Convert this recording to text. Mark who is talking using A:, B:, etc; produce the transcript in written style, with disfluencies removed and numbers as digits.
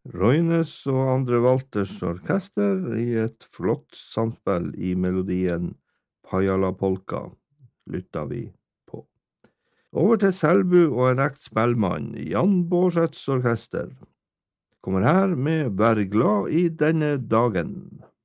A: Roines og Andre Walters orkester i et flott samspill i melodien Pajala Polka lytta vi på. Over til Selbu og en rekt spellmann, Jan Bårdseths orkester, kommer her med Vær glad i denne dagen.